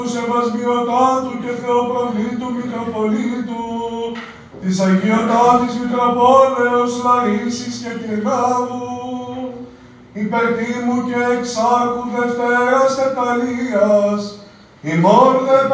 του Σεβασμιωτάτου και Θεοπροβλήτου Μητροπολίτου, της Αγιωτάτης Μητροπόλεως Λαρίσης και Κυρνάβου, υπερτίμου και εξάρχου Δευτέρας Τεταλίας, ημών δε